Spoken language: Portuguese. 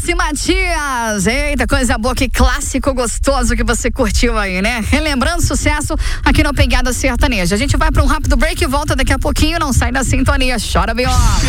Márcio e Matias. Eita, coisa boa, que clássico gostoso que você curtiu aí, né? Relembrando sucesso aqui no Pegada Sertaneja. A gente vai para um rápido break e volta daqui a pouquinho. Não sai da sintonia. Chora, B.O.